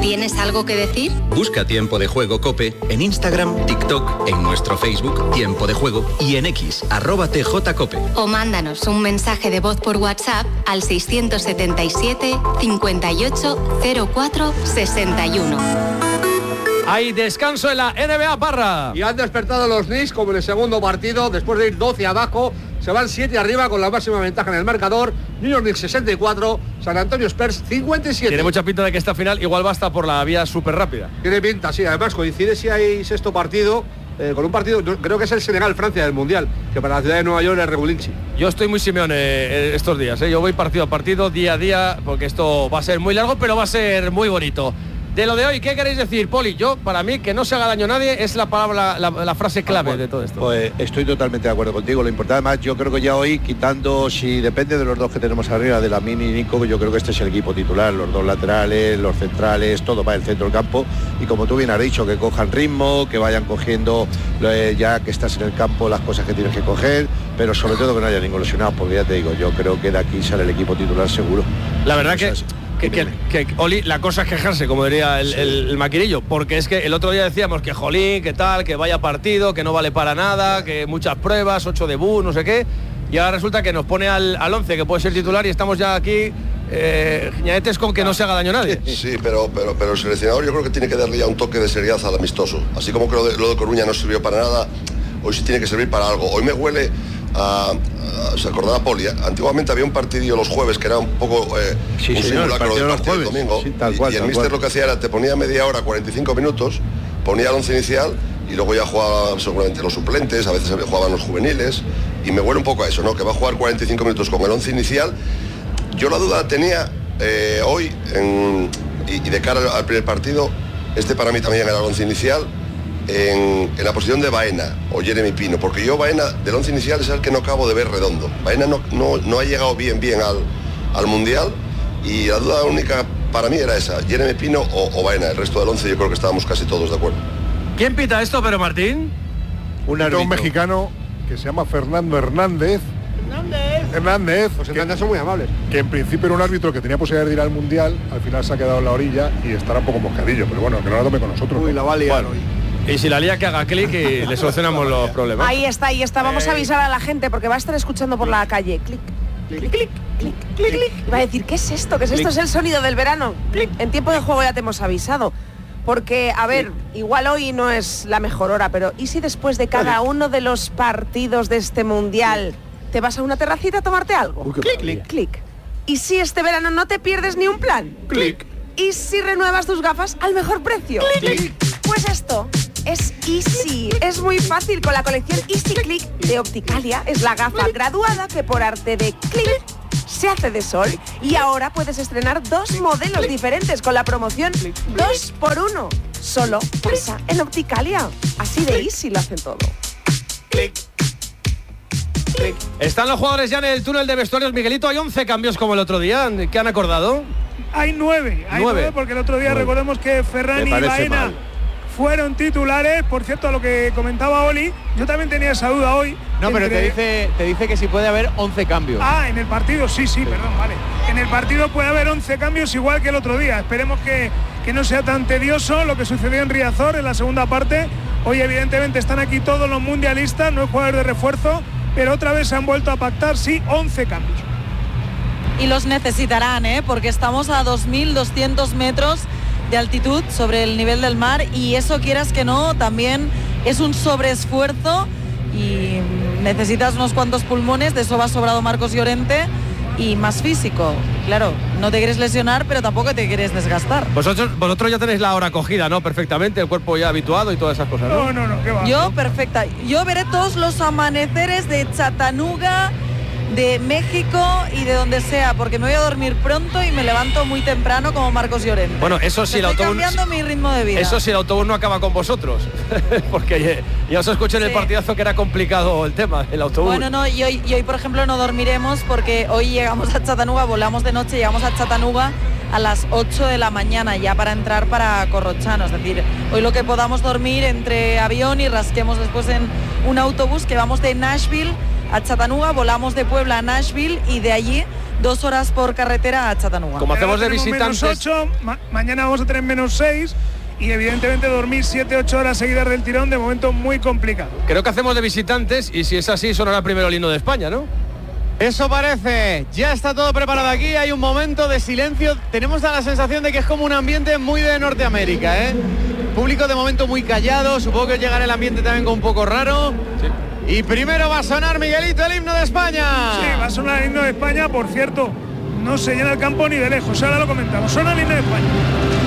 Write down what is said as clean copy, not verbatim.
¿Tienes algo que decir? Busca Tiempo de Juego COPE en Instagram, TikTok, en nuestro Facebook Tiempo de Juego y en X, @TJCope. O mándanos un mensaje de voz por WhatsApp al 677 58 04 61. Hay descanso en la NBA, Parra. Y han despertado los Knicks como en el segundo partido, después de ir 12 abajo, se van 7 arriba con la máxima ventaja en el marcador. New York Knicks 64, San Antonio Spurs 57. Tiene mucha pinta de que esta final igual va hasta por la vía súper rápida. Tiene pinta, sí, además coincide si hay sexto partido, con un partido, creo que es el Senegal-Francia del Mundial, que para la ciudad de Nueva York es regulinchi. Yo estoy muy Simeone estos días, yo voy partido a partido, día a día, porque esto va a ser muy largo, pero va a ser muy bonito. De lo de hoy, ¿qué queréis decir, Poli? Yo, para mí, que no se haga daño a nadie es la palabra, la frase clave de todo esto. Pues estoy totalmente de acuerdo contigo. Lo importante, además, yo creo que ya hoy, quitando, si depende de los dos que tenemos arriba, de Lamine y Nico, yo creo que este es el equipo titular, los dos laterales, los centrales, todo para el centro del campo. Y como tú bien has dicho, que cojan ritmo, que vayan cogiendo, ya que estás en el campo, las cosas que tienes que coger, pero sobre todo que no haya ningún lesionado, porque ya te digo, yo creo que de aquí sale el equipo titular seguro. La verdad que Oli, la cosa es quejarse, como diría el maquinillo, porque es que el otro día decíamos que jolín, que tal, que vaya partido, que no vale para nada, que muchas pruebas, 8 debut, no sé qué, y ahora resulta que nos pone al 11, que puede ser titular, y estamos ya aquí ñaetes con que no se haga daño a nadie. Sí, pero el seleccionador yo creo que tiene que darle ya un toque de seriedad al amistoso. Así como que lo de Coruña no sirvió para nada, hoy sí tiene que servir para algo. Hoy me huele se acordará Poli, antiguamente había un partidillo los jueves que era un poco un simulacro del partido del domingo, sí, y el míster lo que hacía era, te ponía media hora, 45 minutos, ponía el 11 inicial y luego ya jugaba seguramente los suplentes, a veces jugaban los juveniles, y me huele un poco a eso, ¿no? Que va a jugar 45 minutos con el 11 inicial. Yo la duda tenía hoy, y de cara al primer partido, para mí también era el 11 inicial, en la posición de Baena o Jeremy Pino, porque yo Baena del 11 inicial es el que no acabo de ver redondo. Baena no ha llegado bien al Mundial, y la duda única para mí era esa, Jeremy Pino o Baena. El resto del 11 yo creo que estábamos casi todos de acuerdo. ¿Quién pita esto, pero Martín? Un mexicano que se llama Fernando Hernández. Pues Hernández son muy amables. Que en principio era un árbitro que tenía posibilidad de ir al Mundial, al final se ha quedado en la orilla y estará un poco moscadillo, pero bueno, que no la tome con nosotros. Uy, la va a liar hoy. Y si la lía, que haga clic y le solucionamos los problemas. Ahí está. Vamos a avisar a la gente porque va a estar escuchando por la calle. Clic, clic, clic, clic, clic, clic. Y va a decir, ¿qué es esto? ¿Qué es esto? Es el sonido del verano. Clic. En tiempo de juego ya te hemos avisado. Porque, a ver, igual hoy no es la mejor hora, pero ¿y si después de cada uno de los partidos de este Mundial te vas a una terracita a tomarte algo? Clic, clic, clic. ¿Y si este verano no te pierdes ni un plan? Clic. ¿Y si renuevas tus gafas al mejor precio? Clic. Pues esto es Easy. Es muy fácil con la colección Easy Click de Opticalia. Es la gafa graduada que por arte de clic se hace de sol. Y ahora puedes estrenar 2 modelos diferentes con la promoción 2x1. Solo pasa en Opticalia. Así de Easy lo hacen todo. Clic. Están los jugadores ya en el túnel de vestuarios. Miguelito, hay 11 cambios como el otro día. ¿Qué han acordado? Hay 9, porque el otro día recordemos que Ferran y Baena fueron titulares. Por cierto, a lo que comentaba Oli, yo también tenía esa duda hoy. No, pero te dice que si puede haber 11 cambios. En el partido, sí, perdón, vale. En el partido puede haber 11 cambios igual que el otro día. Esperemos que no sea tan tedioso lo que sucedió en Riazor en la segunda parte. Hoy evidentemente están aquí todos los mundialistas, no hay jugadores de refuerzo, pero otra vez se han vuelto a pactar, 11 cambios. Y los necesitarán, porque estamos a 2.200 metros de altitud sobre el nivel del mar, y eso, quieras que no, también es un sobreesfuerzo y necesitas unos cuantos pulmones. De eso va sobrado Marcos Llorente, y más físico. Claro, no te quieres lesionar, pero tampoco te quieres desgastar. Vosotros ya tenéis la hora cogida, ¿no? Perfectamente, el cuerpo ya habituado y todas esas cosas, ¿no? No, ¿qué va? Yo, perfecta. Yo veré todos los amaneceres de Chattanooga, de México y de donde sea, porque me voy a dormir pronto y me levanto muy temprano como Marcos Llorente. Bueno, eso sí, el autobús, cambiando mi ritmo de vida. Eso sí, el autobús no acaba con vosotros. Porque ya os escuché en el partidazo que era complicado el tema, el autobús. Bueno, no, y hoy por ejemplo no dormiremos, porque hoy llegamos a Chattanooga, volamos de noche, llegamos a Chattanooga a las 8 de la mañana ya para entrar para Corrochano. Es decir, hoy lo que podamos dormir entre avión y rasquemos después en un autobús que vamos de Nashville a Chattanooga, volamos de Puebla a Nashville y de allí 2 horas por carretera a Chattanooga. Como hacemos de visitantes... -8, mañana vamos a tener -6 y evidentemente dormir 7-8 horas seguidas del tirón, de momento muy complicado. Creo que hacemos de visitantes y si es así sonará primero el himno de España, ¿no? Eso parece. Ya está todo preparado aquí. Hay un momento de silencio. Tenemos la sensación de que es como un ambiente muy de Norteamérica, ¿eh? Público de momento muy callado. Supongo que llegará el ambiente también con un poco raro. Sí. Y primero va a sonar, Miguelito, el himno de España. Sí, va a sonar el himno de España. Por cierto, no se llena el campo ni de lejos. Ahora lo comentamos. Suena el himno de España.